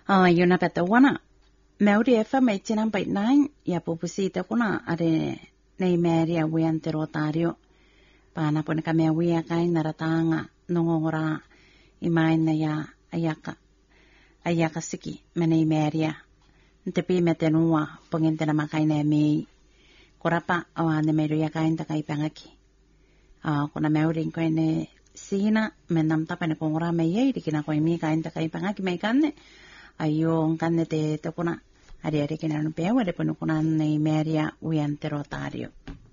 Yuna peta wana. Mauri FM 89.9 ya pupusita kuna are nei meria wiante rotario. Pana pone kame wia kai naratanga nongora imaina ya ayaka siki menei meria. Ntepi metenua pengentena makaina mei. Korapa awane meru ya kai takai pangaki. Kuna mauri koine sina menam tapane kongora mei dikina koi mi kai takai pangaki mei kanne. Ayo kanne te kuna ari kina no pewa de ponu kuna nei meria wiante rotario.